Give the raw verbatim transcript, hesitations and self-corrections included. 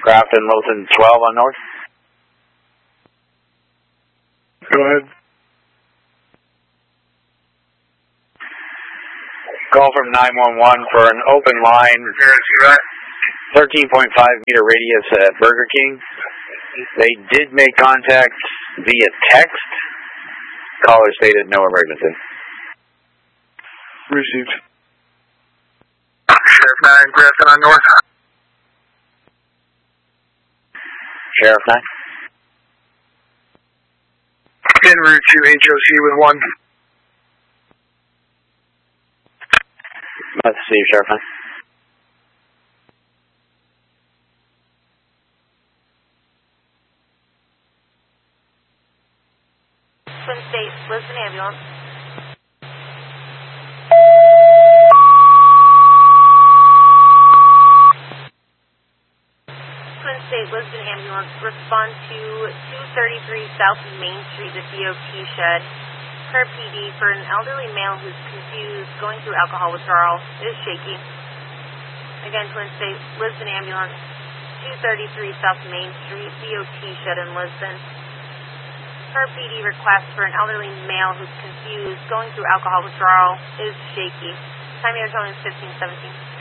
Grafton, Lothan twelve on north. Go ahead. Call from nine one one for an open line, thirteen point five meter radius at Burger King. They did make contact via text. Caller stated no emergency. Received. Sheriff nine, Grafton on north. Sheriff nine. En route to H O C with one. Let's see, Sheriff nine. Twin States, Lisbon ambulance. Twin State, Lisbon ambulance, respond to two thirty-three South Main Street, the D O T shed. Per P D for an elderly male who's confused, going through alcohol withdrawal, is shaky. Again, Twin State, Lisbon ambulance, two thirty-three South Main Street, D O T shed in Lisbon. Per P D request for an elderly male who's confused, going through alcohol withdrawal, is shaky. Time you're telling is fifteen seventeen.